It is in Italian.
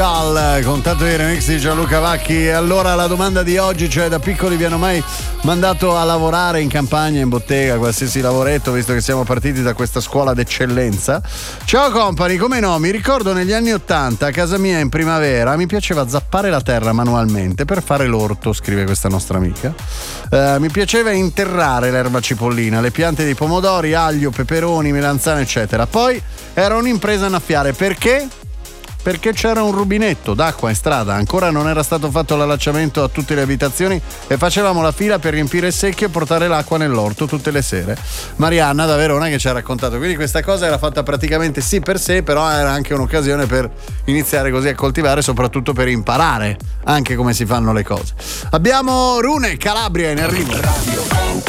Con tanto di remix di Gianluca Vacchi. E allora la domanda di oggi, cioè da piccoli vi hanno mai mandato a lavorare in campagna, in bottega, qualsiasi lavoretto, visto che siamo partiti da questa scuola d'eccellenza? Ciao company, come no, mi ricordo negli anni '80 a casa mia in primavera mi piaceva zappare la terra manualmente per fare l'orto, scrive questa nostra amica. Mi piaceva interrare l'erba cipollina, le piante di pomodori, aglio, peperoni, melanzane eccetera. Poi era un'impresa annaffiare, perché? Perché c'era un rubinetto d'acqua in strada, ancora non era stato fatto l'allacciamento a tutte le abitazioni e facevamo la fila per riempire il secchio e portare l'acqua nell'orto tutte le sere. Marianna da Verona che ci ha raccontato, quindi questa cosa era fatta praticamente sì per sé, però era anche un'occasione per iniziare così a coltivare, soprattutto per imparare anche come si fanno le cose. Abbiamo Rune, Calabria in arrivo.